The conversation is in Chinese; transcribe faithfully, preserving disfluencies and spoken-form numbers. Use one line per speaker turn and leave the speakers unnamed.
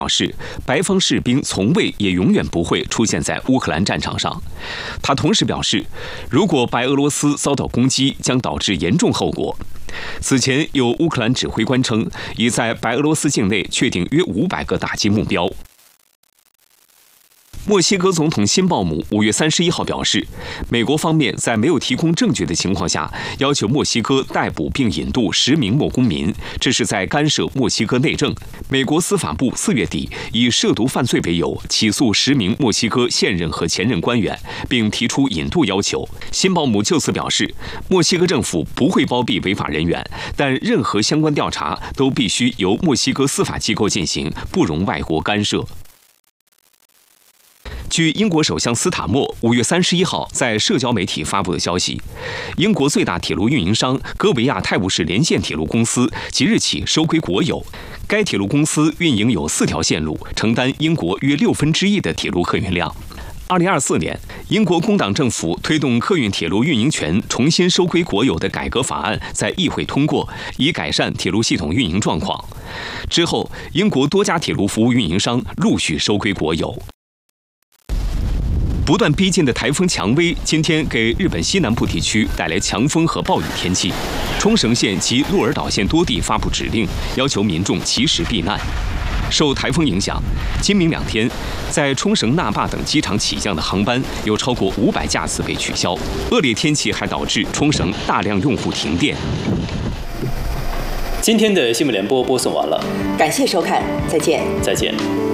表示，白方士兵从未也永远不会出现在乌克兰战场上。他同时表示，如果白俄罗斯遭到攻击，将导致严重后果。此前有乌克兰指挥官称，已在白俄罗斯境内确定约五百个打击目标。墨西哥总统辛鲍姆五月三十一号表示，美国方面在没有提供证据的情况下，要求墨西哥逮捕并引渡十名墨公民，这是在干涉墨西哥内政。美国司法部四月底以涉毒犯罪为由起诉十名墨西哥现任和前任官员，并提出引渡要求。辛鲍姆就此表示，墨西哥政府不会包庇违法人员，但任何相关调查都必须由墨西哥司法机构进行，不容外国干涉。据英国首相斯塔默五月三十一号在社交媒体发布的消息，英国最大铁路运营商哥维亚泰晤士连线铁路公司即日起收归国有。该铁路公司运营有四条线路，承担英国约六分之一的铁路客运量。二零二四年，英国工党政府推动客运铁路运营权重新收归国有的改革法案在议会通过，以改善铁路系统运营状况。之后，英国多家铁路服务运营商陆续收归国有。不断逼近的台风蔷薇今天给日本西南部地区带来强风和暴雨天气，冲绳县及鹿儿岛县多地发布指令，要求民众及时避难。受台风影响，今明两天在冲绳那霸等机场起降的航班有超过五百架次被取消。恶劣天气还导致冲绳大量用户停电。
今天的新闻联播播送完了，
感谢收看，再见。
再见。